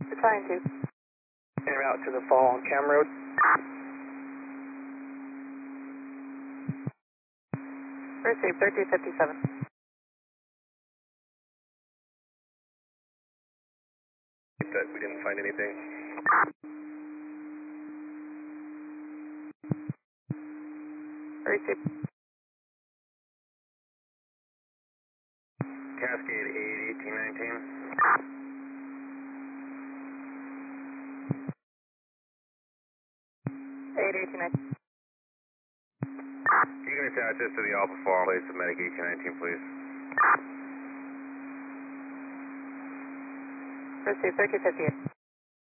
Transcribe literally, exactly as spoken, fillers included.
Battalion two. En route to the fall on Cam Road. Receive thirteen fifty-seven. That we didn't find anything. Receive. Cascade eight eighteen nineteen. eight eighteen nineteen. You can attach this to the Alpha Fall place of Medic eighteen nineteen, please. Receive thirteen fifty-eight.